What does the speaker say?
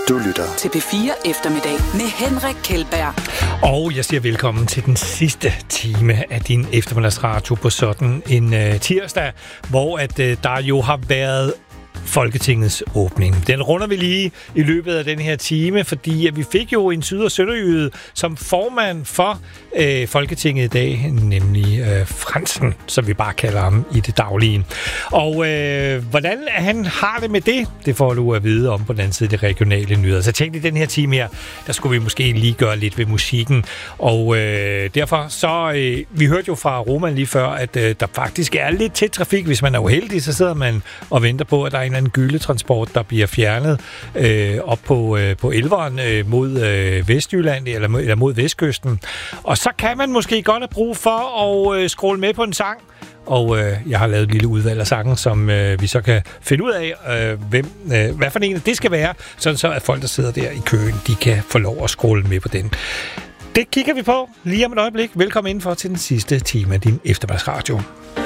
Du lytter til P4 Eftermiddag med Henrik Kjeldberg. Og jeg siger velkommen til den sidste time af din eftermiddagsradio på sådan en tirsdag, hvor der jo har været Folketingets åbning. Den runder vi lige i løbet af den her time, fordi vi fik jo en syd- og sønderjyde som formand for Folketinget i dag, nemlig Frandsen, som vi bare kalder ham i det daglige. Og hvordan han har det med det får du at vide om på den anden side af de regionale nyheder. Så jeg tænkte i den her time her, der skulle vi måske lige gøre lidt ved musikken. Og derfor så, vi hørte jo fra Roman lige før, at der faktisk er lidt til trafik. Hvis man er uheldig, så sidder man og venter på, at der er en gylletransport, der bliver fjernet op på Elveren mod Vestjylland eller mod Vestkysten. Og så kan man måske godt have brug for at scrolle med på en sang. Og jeg har lavet et lille udvalg af sangen, som vi så kan finde ud af, hvad for en af det skal være, sådan så at folk, der sidder der i køen, de kan få lov at scrolle med på den. Det kigger vi på lige om et øjeblik. Velkommen indenfor til den sidste time af din eftermiddagsradio.